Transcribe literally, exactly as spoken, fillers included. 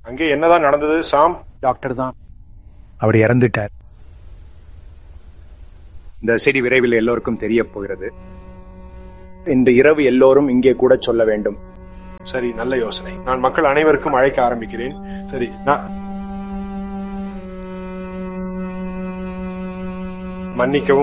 அங்கே என்னதான் நடந்தது சாம்? டாக்டர் தான், அவர் இறந்துட்டார். இந்த செய்தி விரைவில் எல்லோருக்கும் தெரிய போகிறது. இன்று இரவு எல்லோரும் இங்கே கூட சொல்ல வேண்டும். சரி, நல்ல யோசனை. நான் மக்கள் அனைவருக்கும் அழைக்க ஆரம்பிக்கிறேன். சரி, நான் மன்னிக்கவும்